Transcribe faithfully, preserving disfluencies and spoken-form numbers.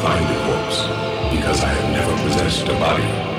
find a corpse, because I have never possessed a body.